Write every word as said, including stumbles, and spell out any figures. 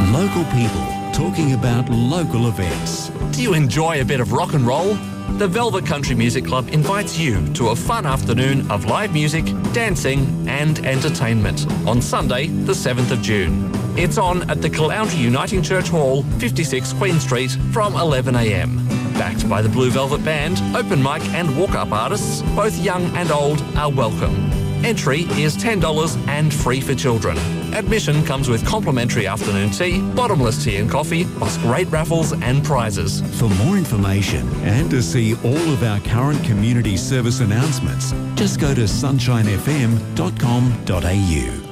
Local people talking about local events. Do you enjoy a bit of rock and roll? The Velvet Country Music Club invites you to a fun afternoon of live music, dancing and entertainment on Sunday, the seventh of June. It's on at the Caloundra Uniting Church Hall, fifty-six Queen Street from eleven a m. Backed by the Blue Velvet Band, open mic and walk-up artists, both young and old, are welcome. Entry is ten dollars and free for children. Admission comes with complimentary afternoon tea, bottomless tea and coffee, plus great raffles and prizes. For more information and to see all of our current community service announcements, just go to sunshine f m dot com dot a u.